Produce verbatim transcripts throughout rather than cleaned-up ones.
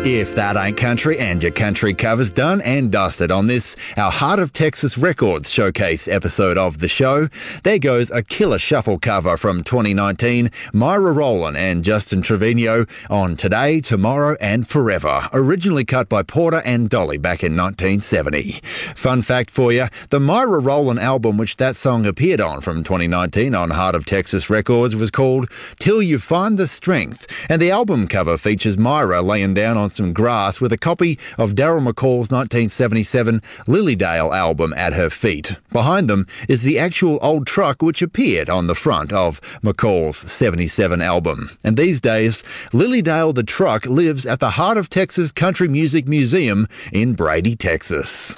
If that ain't country and your country cover's done and dusted on this, our Heart of Texas Records Showcase episode of the show, there goes a killer shuffle cover from twenty nineteen, Myra Rowland and Justin Trevino on Today, Tomorrow and Forever, originally cut by Porter and Dolly back in nineteen seventy. Fun fact for you, the Myra Rowland album which that song appeared on from twenty nineteen on Heart of Texas Records was called Till You Find the Strength, and the album cover features Myra laying down on some grass with a copy of Daryl McCall's nineteen seventy-seven Lilydale album at her feet. Behind them is the actual old truck which appeared on the front of McCall's seventy-seven album. And these days, Lilydale the truck lives at the Heart of Texas Country Music Museum in Brady, Texas.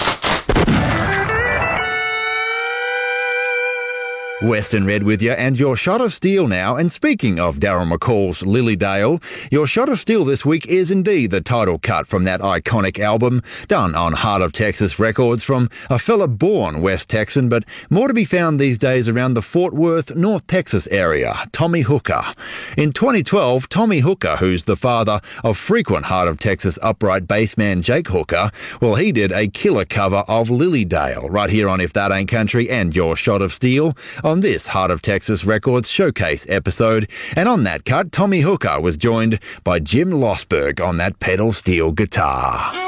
Western Red with you, and your shot of steel now. And speaking of Daryl McCall's Lilydale, your shot of steel this week is indeed the title cut from that iconic album, done on Heart of Texas Records from a fella born West Texan, but more to be found these days around the Fort Worth, North Texas area, Tommy Hooker. In twenty twelve, Tommy Hooker, who's the father of frequent Heart of Texas upright bassman Jake Hooker, well, he did a killer cover of Lilydale right here on If That Ain't Country and your shot of steel on this Heart of Texas Records Showcase episode. And on that cut, Tommy Hooker was joined by Jim Losberg on that pedal steel guitar.